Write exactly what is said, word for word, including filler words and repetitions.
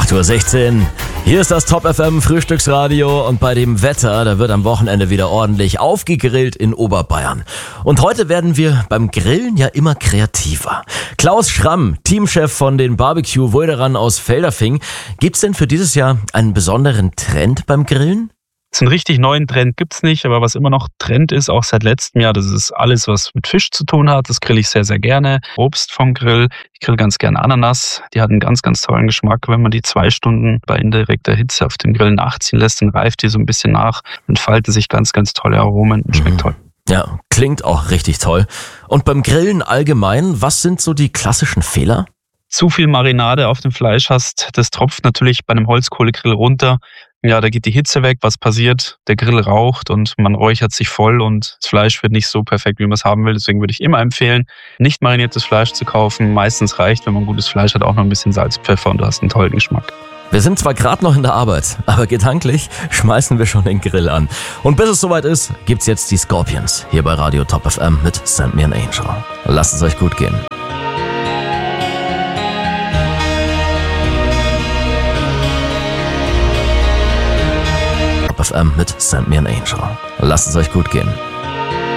acht Uhr sechzehn. Hier ist das Top F M Frühstücksradio und bei dem Wetter, da wird am Wochenende wieder ordentlich aufgegrillt in Oberbayern. Und heute werden wir beim Grillen ja immer kreativer. Klaus Schramm, Teamchef von den Barbecue Voideran aus Feldafing. Gibt's denn für dieses Jahr einen besonderen Trend beim Grillen? So einen richtig neuen Trend gibt's nicht, aber was immer noch Trend ist, auch seit letztem Jahr, das ist alles, was mit Fisch zu tun hat. Das grill ich sehr, sehr gerne. Obst vom Grill. Ich grill ganz gerne Ananas. Die hat einen ganz, ganz tollen Geschmack. Wenn man die zwei Stunden bei indirekter Hitze auf dem Grill nachziehen lässt, dann reift die so ein bisschen nach, entfalten sich ganz, ganz tolle Aromen und schmeckt toll. Ja, klingt auch richtig toll. Und beim Grillen allgemein, was sind so die klassischen Fehler? Zu viel Marinade auf dem Fleisch hast, das tropft natürlich bei einem Holzkohlegrill runter. Ja, da geht die Hitze weg. Was passiert? Der Grill raucht und man räuchert sich voll und das Fleisch wird nicht so perfekt, wie man es haben will. Deswegen würde ich immer empfehlen, nicht mariniertes Fleisch zu kaufen. Meistens reicht, wenn man gutes Fleisch hat, auch noch ein bisschen Salz, Pfeffer und du hast einen tollen Geschmack. Wir sind zwar gerade noch in der Arbeit, aber gedanklich schmeißen wir schon den Grill an. Und bis es soweit ist, gibt's jetzt die Scorpions hier bei Radio Top F M mit Send Me an Angel. Lasst es euch gut gehen. Top F M mit Send Me an Angel. Lasst es euch gut gehen.